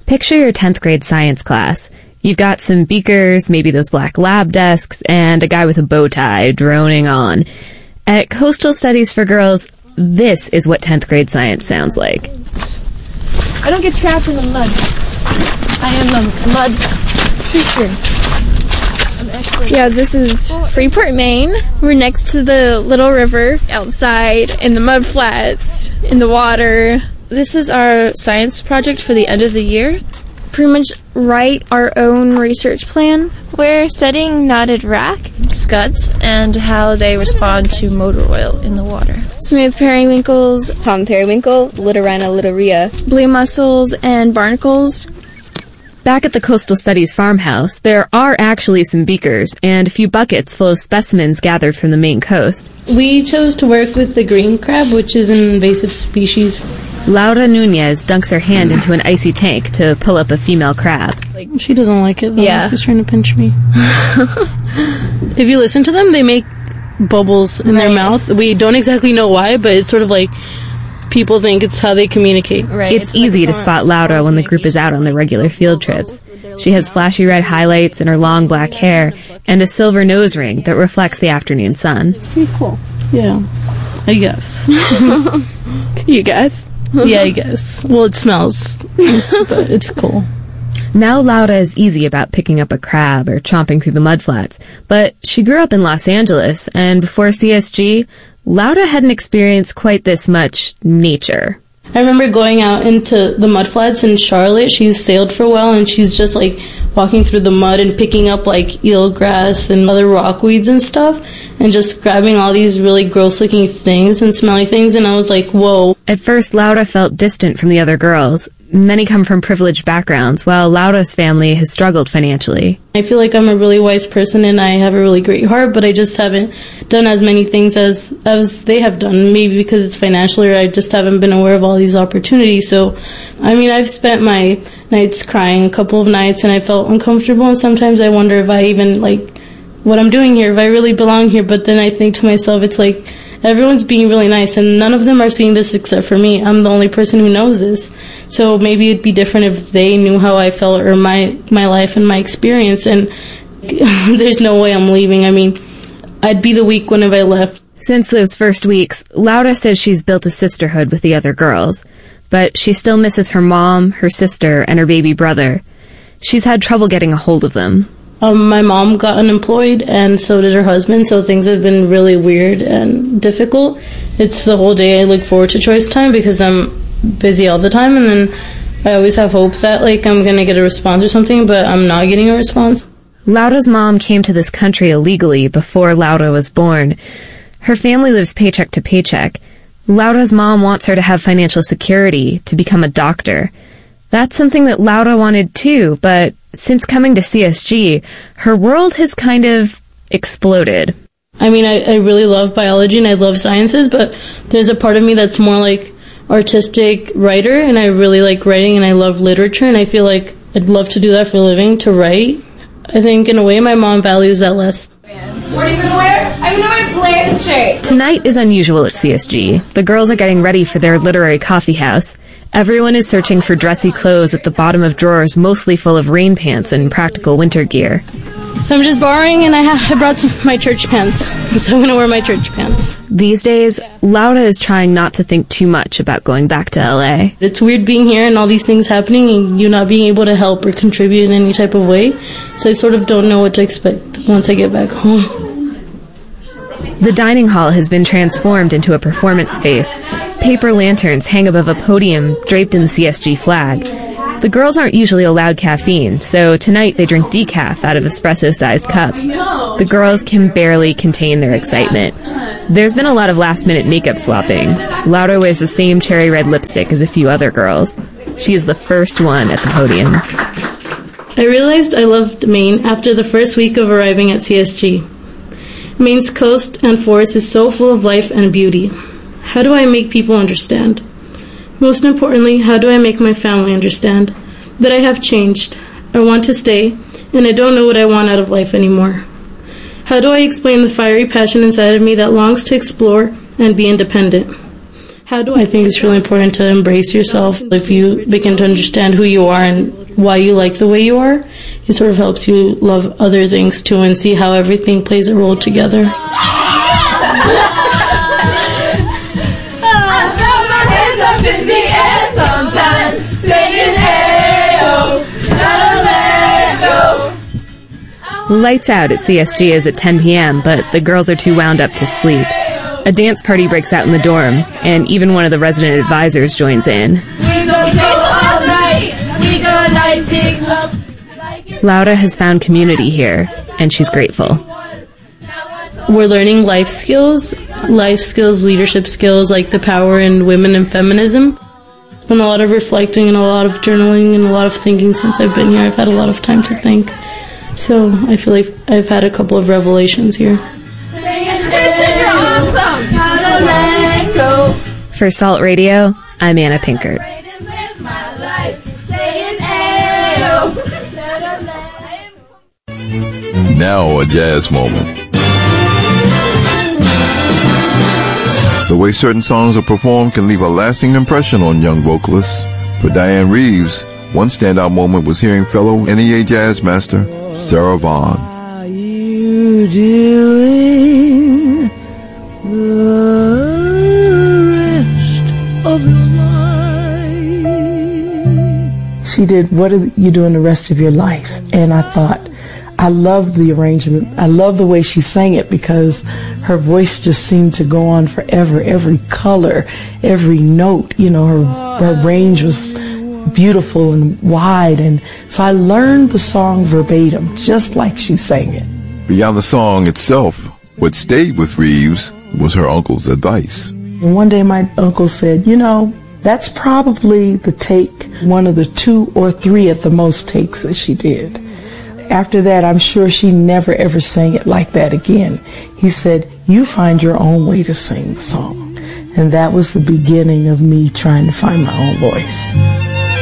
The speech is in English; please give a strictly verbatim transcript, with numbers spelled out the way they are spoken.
Picture your tenth grade science class. You've got some beakers, maybe those black lab desks, and a guy with a bow tie droning on. At Coastal Studies for Girls, this is what tenth grade science sounds like. I don't get trapped in the mud. I am a mud creature. Yeah, this is Freeport, Maine. We're next to the little river, outside, in the mud flats, in the water. This is our science project for the end of the year. Pretty much write our own research plan. We're studying knotted rack, scuds, and how they respond to motor oil in the water. Smooth periwinkles, Tom periwinkle, Litorina litorea, blue mussels, and barnacles. Back at the Coastal Studies farmhouse, there are actually some beakers and a few buckets full of specimens gathered from the Maine coast. We chose to work with the green crab, which is an invasive species. Laura Nunez dunks her hand into an icy tank to pull up a female crab. Like, she doesn't like it, though. Yeah. She's trying to pinch me. If you listen to them, they make bubbles in right. their mouth. We don't exactly know why, but it's sort of like people think it's how they communicate. Right. It's, it's easy like to spot Laura when the group is out on their regular field trips. She has flashy red highlights in her long black hair and a silver nose ring that reflects the afternoon sun. It's pretty cool. Yeah. I guess. You guess? Yeah, I guess. Well, it smells. It's, but it's cool. Now Laura is easy about picking up a crab or chomping through the mudflats, but she grew up in Los Angeles, and before C S G, Laura hadn't experienced quite this much nature. I remember going out into the mudflats in Charlotte. She's sailed for a while, and she's just like walking through the mud and picking up like eelgrass and other rockweeds and stuff, and just grabbing all these really gross-looking things and smelly things, and I was like, whoa. At first, Laura felt distant from the other girls. Many come from privileged backgrounds, while Laura's family has struggled financially. I feel like I'm a really wise person and I have a really great heart, but I just haven't done as many things as, as they have done, maybe because it's financially or I just haven't been aware of all these opportunities. So, I mean, I've spent my nights crying a couple of nights and I felt uncomfortable, and sometimes I wonder if I even, like, what I'm doing here, if I really belong here, but then I think to myself, it's like, everyone's being really nice, and none of them are seeing this except for me. I'm the only person who knows this. So maybe it'd be different if they knew how I felt or my, my life and my experience, and there's no way I'm leaving. I mean, I'd be the weak one if I left. Since those first weeks, Laura says she's built a sisterhood with the other girls, but she still misses her mom, her sister, and her baby brother. She's had trouble getting a hold of them. Um, my mom got unemployed, and so did her husband, so things have been really weird and difficult. It's the whole day I look forward to choice time because I'm busy all the time, and then I always have hope that, like, I'm gonna get a response or something, but I'm not getting a response. Laura's mom came to this country illegally before Laura was born. Her family lives paycheck to paycheck. Laura's mom wants her to have financial security, to become a doctor. That's something that Laura wanted too, but since coming to C S G, her world has kind of exploded. I mean, I, I really love biology and I love sciences, but there's a part of me that's more like artistic writer, and I really like writing and I love literature, and I feel like I'd love to do that for a living, to write. I think in a way my mom values that less. What are you gonna wear? I'm gonna wear Blair's shirt. Tonight is unusual at C S G. The girls are getting ready for their literary coffee house. Everyone is searching for dressy clothes at the bottom of drawers mostly full of rain pants and practical winter gear. So I'm just borrowing, and I, ha- I brought some my church pants, so I'm going to wear my church pants. These days, Laura is trying not to think too much about going back to L A. It's weird being here and all these things happening and you not being able to help or contribute in any type of way, so I sort of don't know what to expect once I get back home. The dining hall has been transformed into a performance space. Paper lanterns hang above a podium draped in the C S G flag. The girls aren't usually allowed caffeine, so tonight they drink decaf out of espresso-sized cups. The girls can barely contain their excitement. There's been a lot of last-minute makeup swapping. Laura wears the same cherry red lipstick as a few other girls. She is the first one at the podium. I realized I loved Maine after the first week of arriving at C S G. Maine's coast and forest is so full of life and beauty. How do I make people understand? Most importantly, how do I make my family understand that I have changed, I want to stay, and I don't know what I want out of life anymore? How do I explain the fiery passion inside of me that longs to explore and be independent? How do I think it's really important to embrace yourself. If you begin to understand who you are and why you like the way you are, it sort of helps you love other things too and see how everything plays a role together. Lights out at C S G is at ten p.m., but the girls are too wound up to sleep. A dance party breaks out in the dorm, and even one of the resident advisors joins in. We go all night. We go lighting up. Laura has found community here, and she's grateful. We're learning life skills, life skills, leadership skills, like the power in women and feminism. It's been a lot of reflecting and a lot of journaling and a lot of thinking since I've been here. I've had a lot of time to think. So I feel like I've had a couple of revelations here. For Salt Radio, I'm Anna Pinkert. Now a jazz moment. The way certain songs are performed can leave a lasting impression on young vocalists. For Diane Reeves, one standout moment was hearing fellow N E A jazz master Sarah Vaughan. Are you doing the rest of your life? She did What Are You Doing the Rest of Your Life? And I thought, I loved the arrangement. I love the way she sang it because her voice just seemed to go on forever. Every color, every note, you know, her, her range was beautiful and wide. And so I learned the song verbatim, just like she sang it. Beyond the song itself, what stayed with Reeves was her uncle's advice. And one day my uncle said, you know, that's probably the take, one of the two or three at the most takes that she did. After that, I'm sure she never ever sang it like that again. He said, you find your own way to sing the song. And that was the beginning of me trying to find my own voice.